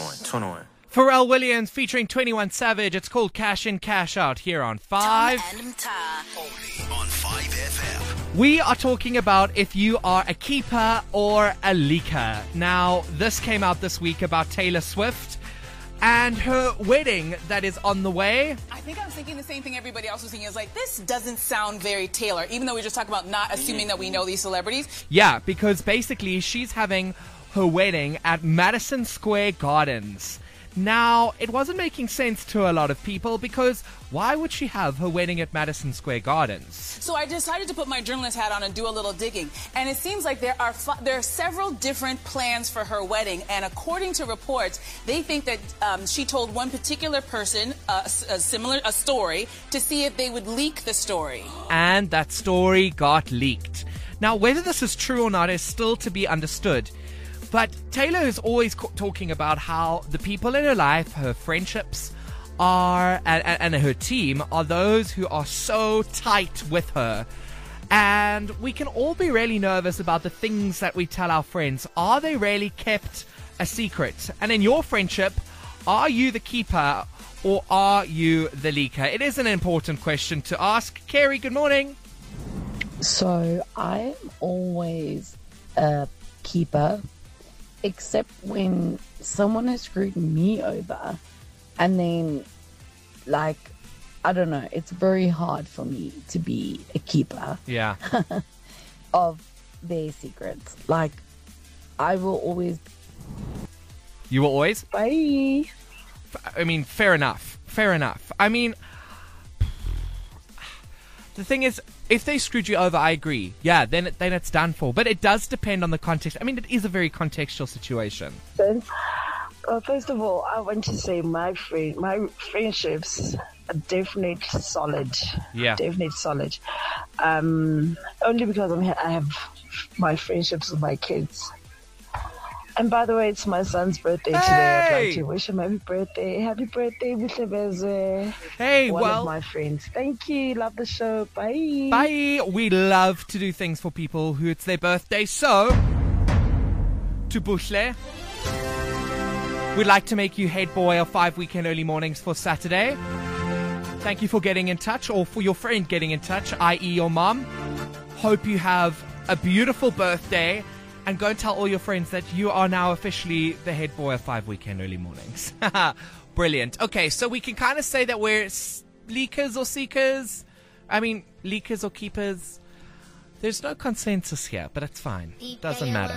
21. Pharrell Williams featuring 21 Savage. It's called Cash In, Cash Out here on 5. Tom and Ta. Only on 5FM. We are talking about if you are a keeper or a leaker. Now, this came out this week about Taylor Swift and her wedding that is on the way. I think I was thinking the same thing everybody else was thinking. It's like, this doesn't sound very Taylor, even though we just talked about not assuming that we know these celebrities. Yeah, because basically she's having her wedding at Madison Square Gardens. Now, it wasn't making sense to a lot of people because why would she have her wedding at Madison Square Gardens? So I decided to put my journalist hat on and do a little digging. And it seems like there are several different plans for her wedding. And according to reports, they think that she told one particular person a story to see if they would leak the story. And that story got leaked. Now, whether this is true or not is still to be understood. But Taylor is always talking about how the people in her life, her friendships, and her team are those who are so tight with her. And we can all be really nervous about the things that we tell our friends. Are they really kept a secret? And in your friendship, are you the keeper or are you the leaker? It is an important question to ask. Carrie, good morning. So I'm always a keeper, except when someone has screwed me over and then, like, I don't know, it's very hard for me to be a keeper Yeah. of their secrets. Like, I will always... You will always? Bye. I mean, fair enough. Fair enough. I mean, the thing is, if they screwed you over, I agree. Yeah, then it's done for. But it does depend on the context. I mean, it is a very contextual situation. First of all, I want to say my friendships are definitely solid. Yeah. Definitely solid. Only because I have my friendships with my kids. And by the way, it's my son's birthday today. I'd like to wish him happy birthday. Happy birthday, Mr. Hey, One well, of my friends. Thank you. Love the show. Bye. bye. We love to do things for people who it's their birthday. So, to Bushle, we'd like to make you head boy of 5 weekend early mornings for Saturday. Thank you for getting in touch, or for your friend getting in touch, i.e. your mom. Hope you have a beautiful birthday. And go and tell all your friends that you are now officially the head boy of 5 weekend early mornings. Brilliant. Okay, so we can kind of say that we're leakers or seekers. I mean, leakers or keepers. There's no consensus here, but it's fine. Doesn't matter.